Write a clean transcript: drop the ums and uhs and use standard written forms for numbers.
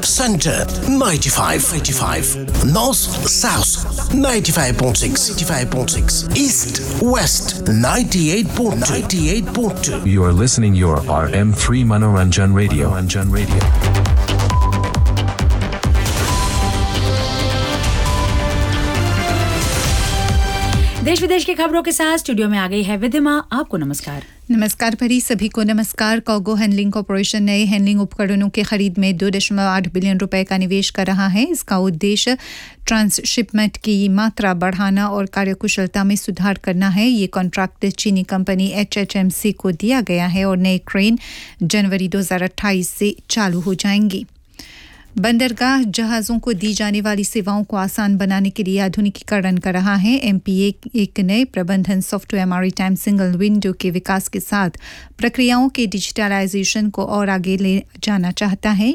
Center 95, North South 95.6, East West 98.2. You are listening your RM3 Manoranjan Radio. देश विदेश की खबरों के साथ स्टूडियो में आ गई है विधिमा। आपको नमस्कार। नमस्कार भरी सभी को नमस्कार। कार्गो हैंडलिंग कॉर्पोरेशन नए हैंडलिंग उपकरणों के खरीद में 2.8 बिलियन रुपए का निवेश कर रहा है। इसका उद्देश्य ट्रांसशिपमेंट की मात्रा बढ़ाना और कार्यकुशलता में सुधार करना है। ये कॉन्ट्रैक्ट चीनी कंपनी HHMC को दिया गया है और नए क्रेन जनवरी 2028 से चालू हो जाएंगी। बंदरगाह जहाज़ों को दी जाने वाली सेवाओं को आसान बनाने के लिए आधुनिकीकरण कर रहा है। MPA एक नए प्रबंधन सॉफ्टवेयर मैरीटाइम सिंगल विंडो के विकास के साथ प्रक्रियाओं के डिजिटलाइजेशन को और आगे ले जाना चाहता है।